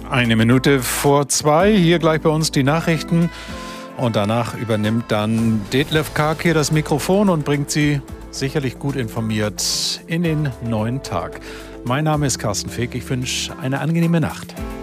Eine Minute vor 2, hier gleich bei uns die Nachrichten. Und danach übernimmt dann Detlef Karg hier das Mikrofon und bringt Sie sicherlich gut informiert in den neuen Tag. Mein Name ist Carsten Feck, ich wünsche eine angenehme Nacht.